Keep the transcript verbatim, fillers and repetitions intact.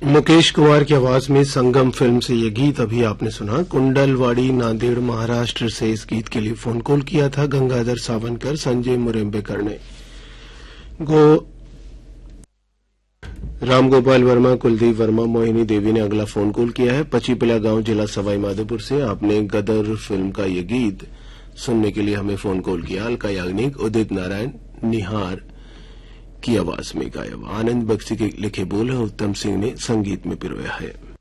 मुकेश कुमार की आवाज में संगम फिल्म से ये गीत अभी आपने सुना। कुंडलवाड़ी नांदेड़ महाराष्ट्र से इस गीत के लिए फोन कॉल किया था गंगाधर सावनकर, संजय मुरेम्बेकर ने। गो रामगोपाल वर्मा, कुलदीप वर्मा, मोहिनी देवी ने अगला फोन कॉल किया है पचीपिला गांव, जिला सवाई माधोपुर से। आपने गदर फिल्म का ये गीत सुनने के लिए हमें फोन कॉल किया। अलका याग्निक, उदित नारायण, निहार की आवाज में गाया। आनंद बख्शी के लिखे बोल है, उत्तम सिंह ने संगीत में पिरोया है।